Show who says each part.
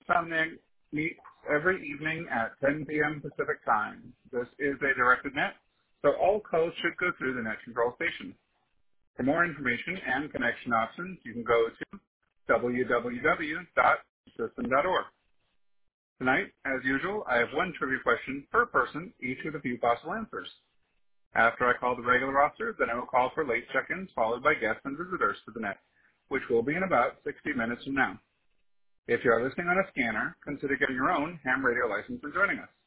Speaker 1: Something meets every evening at 10 p.m. Pacific Time. This is a directed net, so all calls should go through the net control station. For more information and connection options, you can go to www.system.org. Tonight, as usual, I have one trivia question per person, each with a few possible answers. After I call the regular roster, then I will call for late check-ins, followed by guests and visitors to the net, which will be in about 60 minutes from now. If you are listening on a scanner, consider getting your own ham radio license and joining us.